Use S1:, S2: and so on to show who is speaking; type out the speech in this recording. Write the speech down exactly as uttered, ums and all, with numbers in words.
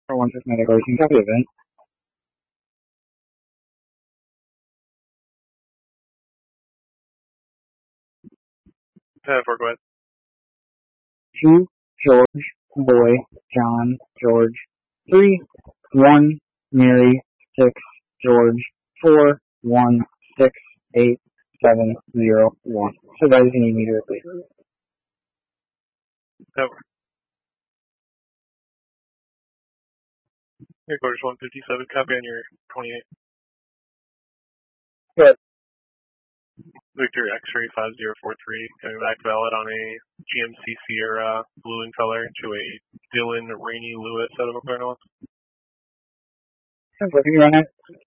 S1: For one six medical, you can copy event.
S2: Uh, for go ahead.
S1: Two, George, boy, John, George. Three, one, Mary, six, George. Four, one, six, eight, seven, zero, one. So guys, you need me to replace it.
S2: Over. Your quarters one fifty-seven, copy on your twenty-eight.
S1: Good.
S2: Victor X-ray five zero four three, coming back valid on a G M C Sierra blue in color to a Dylan Rainey Lewis out of Oklahoma.
S1: What can you run it?